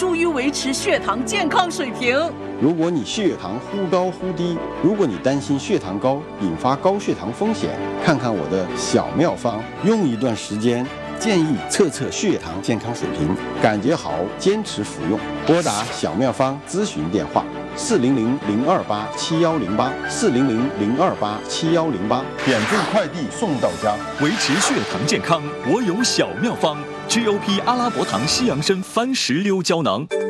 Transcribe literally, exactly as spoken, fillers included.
助于维持血糖健康水平。 如果你血糖忽高忽低，如果你担心血糖高引发高血糖风险，看看我的小妙方，用一段时间，建议测测血糖健康水平，感觉好坚持服用。拨打小妙方咨询电话：四零零零二八七幺零八，四零零零二八七幺零八，免费快递送到家。 维持血糖健康，我有小妙方 ：G O P 阿拉伯糖西洋参番石榴胶囊。